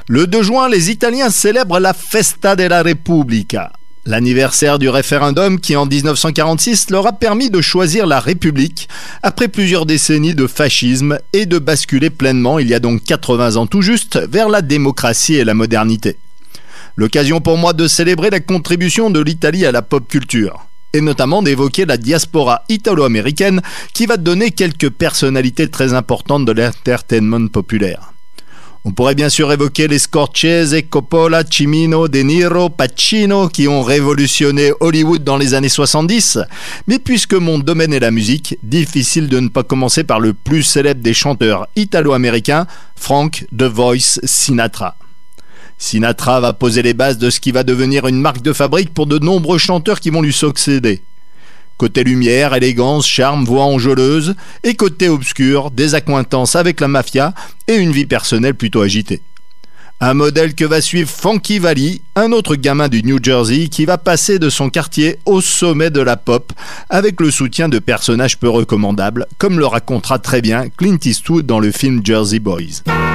Le 2 juin, les Italiens célèbrent la Festa della Repubblica, l'anniversaire du référendum qui en 1946 leur a permis de choisir la République après plusieurs décennies de fascisme et de basculer pleinement, il y a donc 80 ans tout juste, vers la démocratie et la modernité. L'occasion pour moi de célébrer la contribution de l'Italie à la pop culture, et notamment d'évoquer la diaspora italo-américaine qui va donner quelques personnalités très importantes de l'entertainment populaire. On pourrait bien sûr évoquer les Scorsese, Coppola, Cimino, De Niro, Pacino qui ont révolutionné Hollywood dans les années 70, mais puisque mon domaine est la musique, difficile de ne pas commencer par le plus célèbre des chanteurs italo-américains, Frank The Voice Sinatra. Sinatra va poser les bases de ce qui va devenir une marque de fabrique pour de nombreux chanteurs qui vont lui succéder. Côté lumière, élégance, charme, voix enjôleuse, et côté obscur, des accointances avec la mafia et une vie personnelle plutôt agitée. Un modèle que va suivre Frankie Valli, un autre gamin du New Jersey qui va passer de son quartier au sommet de la pop avec le soutien de personnages peu recommandables, comme le racontera très bien Clint Eastwood dans le film Jersey Boys.